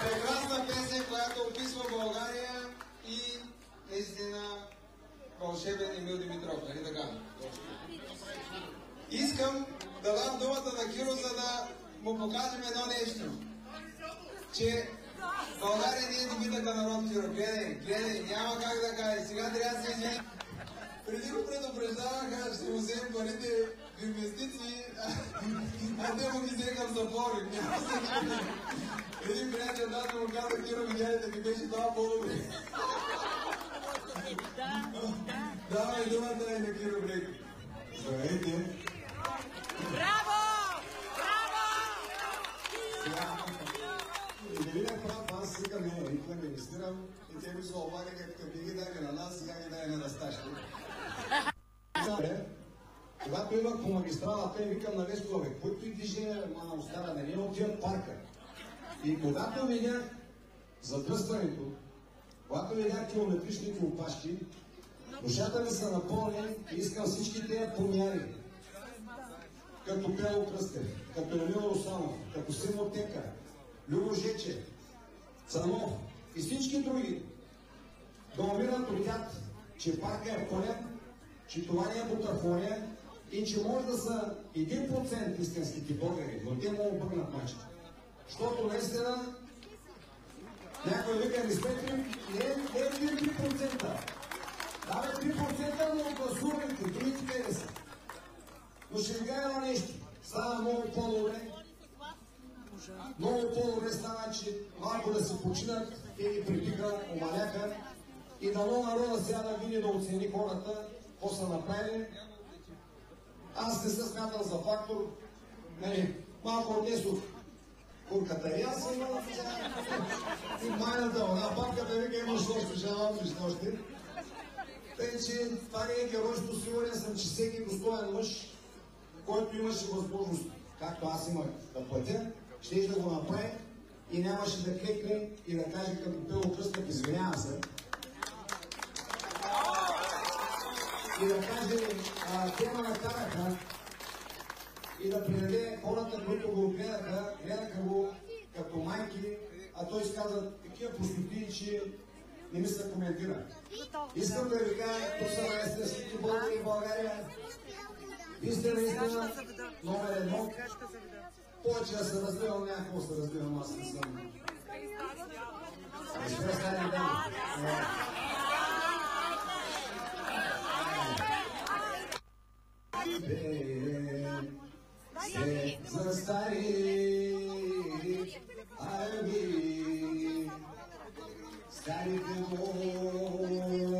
Прекрасна песен, която описва България и наистина вълшебен Емил Димитров, нали така? Искам да дам думата на Киро, за да му покажем едно нещо. Че България не е добитъка народ, Киро. Гледай, няма как да кажа. Сега трябва да се извини. Преди го предупреждаваха, ще му вземем парите в инвестиции, а те му ги взеха в запори. Един приятел да му каза, Киро, видяли да ми беше това по-добре. Давай думата и на Киро Блеков. Здравейте! Браво! Браво! И да видя прав, аз сега ме инвестирам и те ми се облагаха, като ги даде на нас, сега ги даде на растащи. Когато имах по магистралата и викам на Вескове, които и движение на остара, нали отиват парка. И когато видях задръстването, когато видях километричните опашки, душата ми се напълни и искам всички тези помяри, като Пело Кръстев, като Емил Русанов, като Симо Тека, Любо Жече, Цанов и всички други да умират от тях, че парка е пълен, че това не е бутафория и че може да са 1% истинските българи, но те му обърнат мачка. Защото наистина някой вика, не сме 3%. Да, 3%, но гласувайте, другите къде са. Но ще ви кажа едно нещо. Става много по-добре. Много по-добре стана, че малко да се починат и припиха, омаляха. И дано народа сега да види да оцени хората, какво са направили. Аз не се смятам за фактор. Малко отнесох курката и аз съм имала и майната вълна. Папката вика, имаш още, жалам виж още. Тъй, че това не е геройство, сигурен съм, че всеки достоен мъж, който имаше възможност, както аз имах да платя, ще да го направи и нямаше да клекне и да каже като Пело Кръстев, извинявам се. И да каже, те ме накараха и да придаде хората, които го гледаха го като майки, а той изказа такива простотии, че не ми се коментира. Искам да ви кажа, тук са наистина всички българи в България. Вие сте наистина номер едно. Повече да се развивам, някакво се развивам, аз не съм. Се застари арби, старите